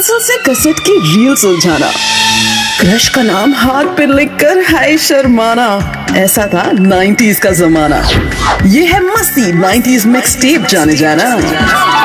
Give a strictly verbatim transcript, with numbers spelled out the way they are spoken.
Pencil से कसट की reel सुलझाना, क्रश का नाम हाथ पे लिखकर हाय शर्माना, ऐसा था नाइंटीज़ का जमाना। ये है मस्ती नाइंटीज़ मिक्स टेप जाने जाना।